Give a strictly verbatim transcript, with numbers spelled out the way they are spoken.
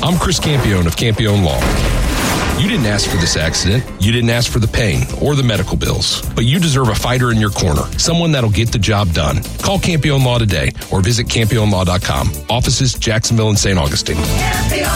I'm Chris Campione of Campione Law. You didn't ask for this accident. You didn't ask for the pain or the medical bills. But you deserve a fighter in your corner, someone that'll get the job done. Call Campione Law today or visit campione law dot com. Offices Jacksonville and Saint Augustine.